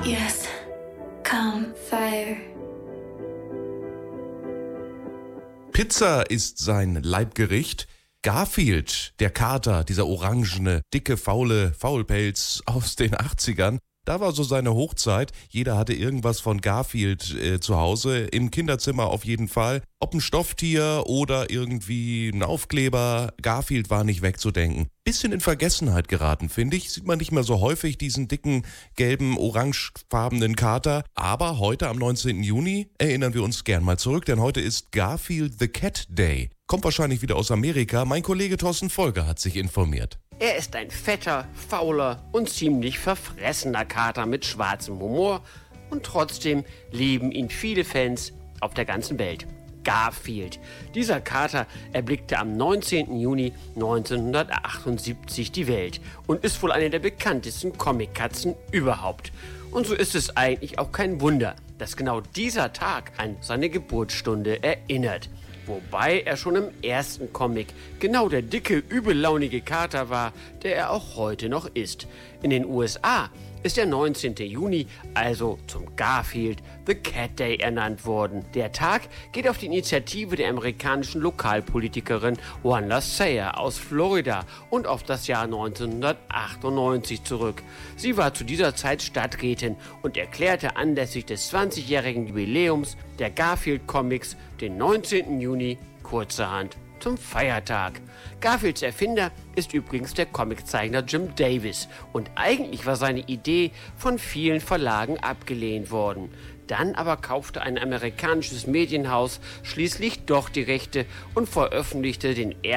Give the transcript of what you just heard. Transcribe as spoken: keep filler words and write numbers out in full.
Yes, come, fire. Pizza ist sein Leibgericht. Garfield, der Kater, dieser orangene, dicke, faule Faulpelz aus den achtzigern, da war so seine Hochzeit. Jeder hatte irgendwas von Garfield äh, zu Hause, im Kinderzimmer auf jeden Fall. Ob ein Stofftier oder irgendwie ein Aufkleber, Garfield war nicht wegzudenken. Bisschen in Vergessenheit geraten, finde ich. Sieht man nicht mehr so häufig, diesen dicken, gelben, orangefarbenen Kater. Aber heute am neunzehnten Juni erinnern wir uns gern mal zurück, denn heute ist Garfield the Cat Day. Kommt wahrscheinlich wieder aus Amerika. Mein Kollege Thorsten Folger hat sich informiert. Er ist ein fetter, fauler und ziemlich verfressener Kater mit schwarzem Humor und trotzdem lieben ihn viele Fans auf der ganzen Welt. Garfield. Dieser Kater erblickte am neunzehnten Juni neunzehnhundertachtundsiebzig die Welt und ist wohl eine der bekanntesten Comic-Katzen überhaupt. Und so ist es eigentlich auch kein Wunder, dass genau dieser Tag an seine Geburtsstunde erinnert. Wobei er schon im ersten Comic genau der dicke, übellaunige Kater war, der er auch heute noch ist. In den U S A ist der neunzehnte Juni also zum Garfield the Cat Day ernannt worden. Der Tag geht auf die Initiative der amerikanischen Lokalpolitikerin Wanda Sayer aus Florida und auf das Jahr neunzehnhundertachtundneunzig zurück. Sie war zu dieser Zeit Stadträtin und erklärte anlässlich des zwanzigjährigen Jubiläums der Garfield Comics den neunzehnten Juni kurzerhand zum Feiertag. Garfields Erfinder ist übrigens der Comiczeichner Jim Davis und eigentlich war seine Idee von vielen Verlagen abgelehnt worden. Dann aber kaufte ein amerikanisches Medienhaus schließlich doch die Rechte und veröffentlichte den ersten